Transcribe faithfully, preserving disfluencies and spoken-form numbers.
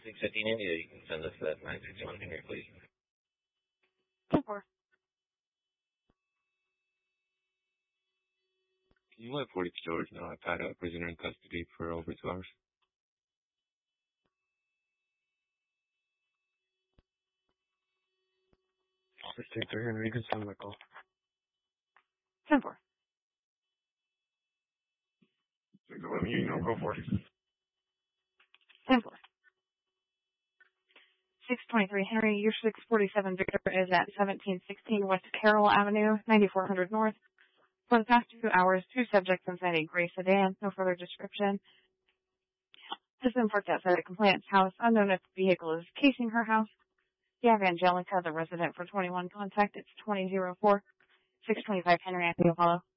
six fifteen India, you can send us that nine six one Henry, please. ten four. Can you let forty George know I've had a prisoner in custody for over two hours? Officer take three Henry, you can send my call. ten four. Let me know, go for it. ten four. six twenty-three Henry, your six forty-seven Victor is at seventeen sixteen West Carroll Avenue, ninety-four hundred North. For the past two hours, two subjects inside a gray sedan. No further description. Has been parked outside a complainant's house. Unknown if the vehicle is casing her house. You have Angelica, the resident for twenty-one contact. It's twenty oh four. six twenty-five Henry Avenue, follow.